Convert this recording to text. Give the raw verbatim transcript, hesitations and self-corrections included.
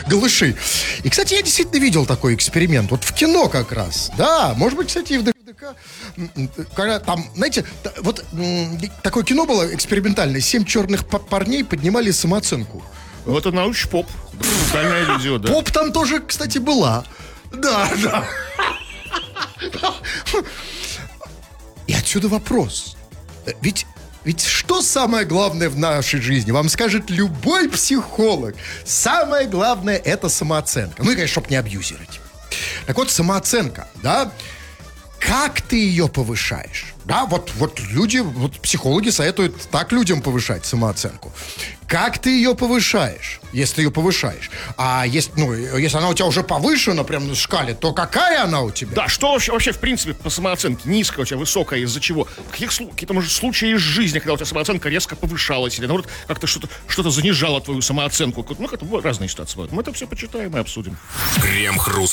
голыши. И, кстати, я действительно видел такой эксперимент. Вот в кино как раз. Да, может быть, кстати, и в ДК. Когда там, знаете, вот такое кино было экспериментальное. Семь черных парней поднимали самооценку. Ну, это научпоп. Документальное видео, да. Поп там тоже, кстати, была. Да, да. И отсюда вопрос. Ведь, ведь что самое главное в нашей жизни? Вам скажет любой психолог. Самое главное – это самооценка. Ну и, конечно, чтобы не абьюзировать. Так вот, самооценка, да? Как ты ее повышаешь? Да, вот, вот люди, вот психологи советуют так людям повышать самооценку. Как ты ее повышаешь, если ты ее повышаешь? А если, ну, если она у тебя уже повышена прям на шкале, то какая она у тебя? Да, что вообще, вообще в принципе, по самооценке? Низкая у тебя, высокая, из-за чего? Каких, какие-то, может, случаи из жизни, когда у тебя самооценка резко повышалась, или, наоборот, как-то что-то, что-то занижало твою самооценку? Ну, это разные ситуации бывают. Мы это все почитаем и обсудим. Крем-хруст.